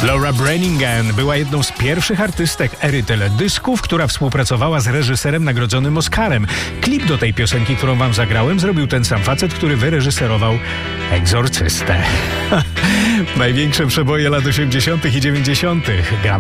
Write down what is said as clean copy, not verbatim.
Laura Branigan była jedną z pierwszych artystek ery teledysków, która współpracowała z reżyserem nagrodzonym Oscarem. Klip do tej piosenki, którą wam zagrałem, zrobił ten sam facet, który wyreżyserował Egzorcystę. Największe przeboje lat 80. i 90.